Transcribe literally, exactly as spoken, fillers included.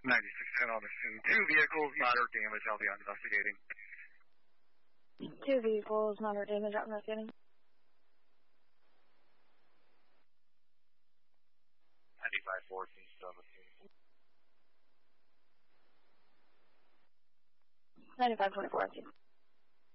ninety-six ten on the scene. Two vehicles, moderate damage. I'll be on investigating. Two vehicles, moderate damage. I'm investigating. ninety-five fourteen still on the scene. ninety-five twenty-four, I see.